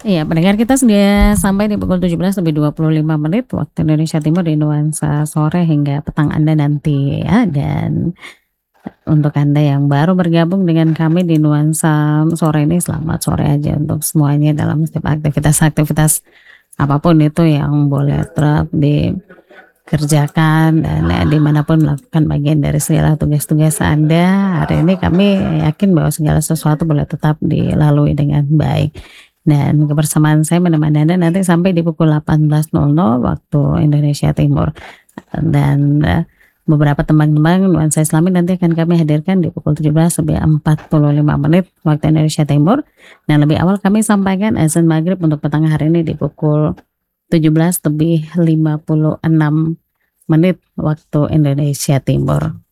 Iya, pendengar kita sudah sampai di pukul 17:25 waktu Indonesia Timur di nuansa sore hingga petang Anda nanti ya, dan untuk Anda yang baru bergabung dengan kami di nuansa sore ini, selamat sore aja untuk semuanya dalam setiap aktivitas-aktivitas apapun itu yang boleh terap dikerjakan dan dimanapun melakukan bagian dari segala tugas-tugas Anda. Hari ini kami yakin bahwa segala sesuatu boleh tetap dilalui dengan baik. Dan kebersamaan saya menemani Anda nanti sampai di pukul 18.00 waktu Indonesia Timur. Dan beberapa tembang-tembang nuansa Islami nanti akan kami hadirkan di pukul 17:45 waktu Indonesia Timur. Dan lebih awal kami sampaikan azan maghrib untuk petang hari ini di pukul 17:56 waktu Indonesia Timur.